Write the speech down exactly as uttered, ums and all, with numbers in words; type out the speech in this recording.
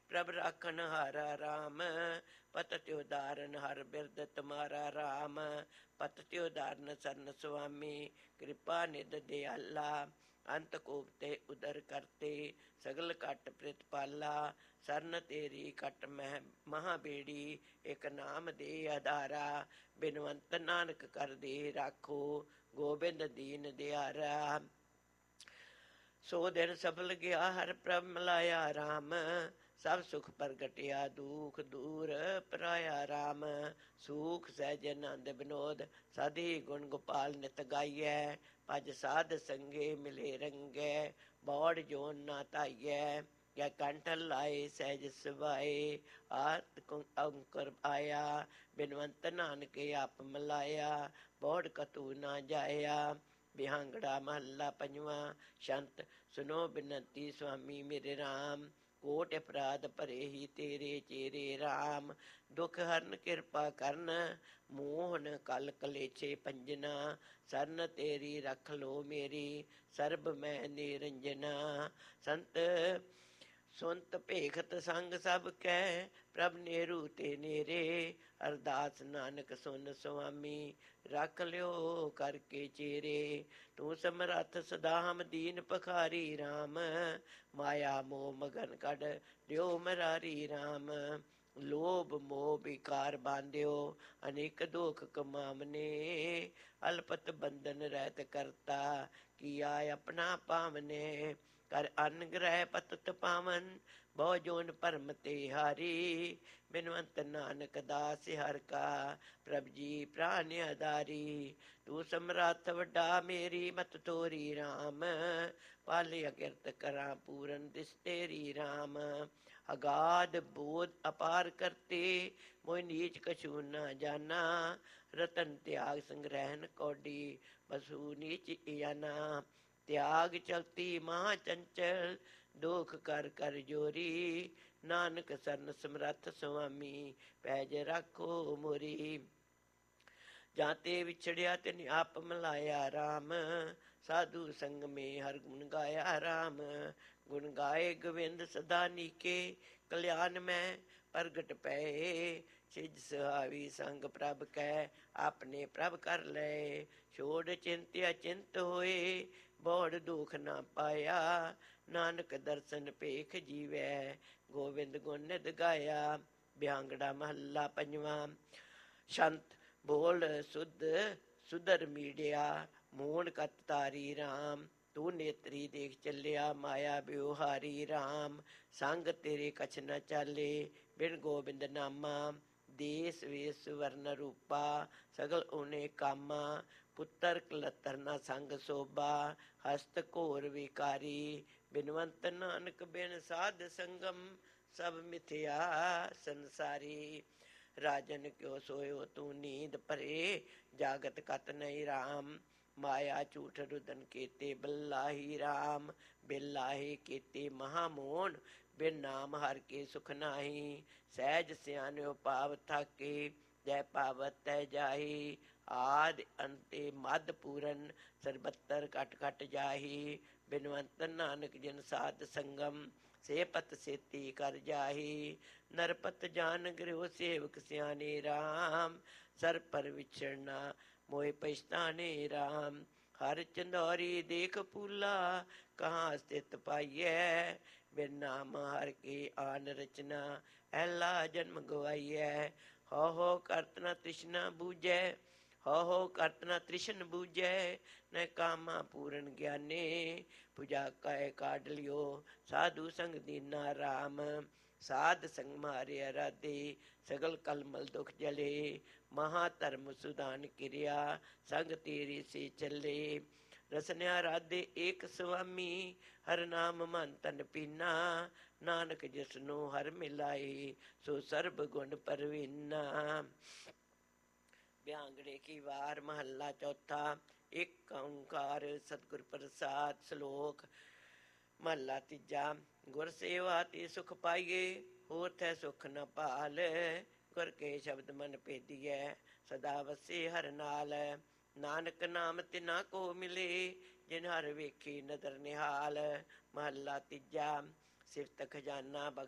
प्रभ राखन हारा राम, पत त्यो दारन हर बिरद तुम्हारा राम। पत त्यो दारन सरन स्वामी, कृपा निध दयाला। अंत कोप ते उदर करते, सगल कट प्रतिपाला। सरन तेरी कट मह महाबेड़ी, एक नाम दे आधारा। बिनवंत नानक कर दे राखो, गोबिंद दीन दयारा। सो दिन सफल गया हर प्रभ मिलाया राम, सब सुख प्रगटिया दुख दूर पराया राम। सुख सहज आनंद विनोद, साधी गुण गोपाल नित गाइयै। भज साध संगे मिले रंगै, बौड़ जोन ना धाइयै। कै कंठ लाए सहज सुभाए, आत अंकुर आया। बिनवंत नानक आप मिलाया, बौड़ कतू ना जाया। बिहांगड़ा महला पंजवा। शंत सुनो बिनती स्वामी मेरे राम, कोट अपराध भरे ही तेरे चेरे राम। दुख हरन कृपा करन, मोहन कल कलेछे पंजना। सरन तेरी रख लो मेरी, सर्ब मैं निरंजना। संत सुनत भेखत संग सब कै, प्रभ नेरू ते नेरे। अरदास नानक सुन स्वामी, रख लियो करके चेरे। तू समरथ सदा हम दीन पखारी राम, माया मोह मगन कढ दियो मरारी राम। लोभ मोह विकार बांध्यो, अनेक दुख कमामने। अलपत बंधन रहत करता, किया अपना पावने। कर अनुग्रह पतत पावन, बहु जोन परम ते हारी। बिनवंत नानक दास हर का, प्रभ जी प्राण आधारी। तू समरथ वड्डा मेरी मत तोरी राम, पालिया किरत करा पूरन दिस तेरी राम। अगाध बोध अपार करते, मोहि नीच कछु न जाना। रतन त्याग संग्रहण कौडी, बसु नीच याना। त्याग चलती महा चंचल, दुख कर कर जोरी। नानक सरन समरथ स्वामी, पैज राखो मोरी। जाते विछड़िया तिन आप मिलाया राम, साधु संग में हर गुण गाया राम। गुण गाए गोविंद सदा नीके, कल्याण में प्रगट पए। सिज सुहावी संग प्रभ कै, अपने प्रभ कर ले। छोड़ चिंत अचिंत होए, बौड़ दुख ना पाया। नानक दर्शन पेख जीवै, गोविंद गुण नित गाया। बिहांगड़ा महला पंजवा। शंत बोल सुध सुधर मीडिया, मोहन कत तारी राम। तू नेत्री देख चलिया, माया ब्योहारी राम। संग तेरे कछ न चाले, बिन गोबिंद नामा। देश वेश वर्ण रूपा, सगल उने कामा। पुत्र कलतर न संग शोभा, हस्त घोर विकारी। बिनवंत नानक बिन साध संगम, सब मिथ्या संसारी। राजन क्यों सोयो तू नींद परे, जागत कत नहीं राम। माया झूठ रुदन केते बल्लाही राम। बिल्लाही केते महामोन, बिन नाम हर के सुख नाही। सहज सियान्यो पाव थाके, जय पावत तय जाही। आदि अंते मद पूरन, सरबत्तर कट कट जाही। बिनवंत नानक जिन साध संगम, से पत सेती कर जाही। नरपत जान गृह सेवक सियाने राम, सर पर विछड़ना मोहि पछताने राम। हर चंदौरी देख फूला, कहाँ स्थित पाइयै। बिन नाम हर के आन रचना, ऐला जन्म गवाइयै। हो हो करत न तृष्णा बूझै, हो हो करत न तृष्ण बूझै। न कामा पूरन ज्ञाने, पूजा कै काढ़ लियो। साधु संग दीना राम, साध संग मारे राधे। सगल कलमल दुख जले, महाधर्म सुदान क्रिया। संग तेरी से चले, रसन्या राधे एक स्वामी। हर नाम मन तन पीना, नानक जिसनो हर मिलाए। सो सर्ब गुण परवीना। बिहांगड़े की वार महला चौथा। एक ओंकार सतगुर प्रसाद। श्लोक महला तीजा। गुर सेवा ते सुख पाइए, होर थे सुख न पाल। गुर के शब्द मन भेदिए, सदा वसे हर नाल। नानक नाम तिना को मिले, जिन हर वेखी नदर निहाल। महला तीजा। सिफत खजाना बख्श